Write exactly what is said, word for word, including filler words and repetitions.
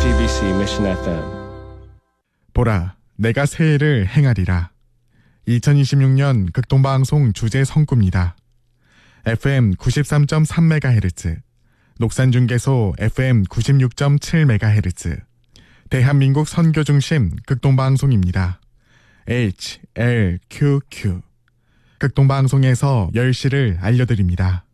씨비씨 Mission 에프엠. 보라, 내가 새해를 행하리라. 이천이십육 년 극동방송 주제 성구입니다. 에프엠 구십삼 점 삼 메가헤르츠, 녹산중계소 에프엠 구십육 점 칠 메가헤르츠, 대한민국 선교중심 극동방송입니다. 에이치 엘 큐 큐. 극동방송에서 열 시를 알려드립니다.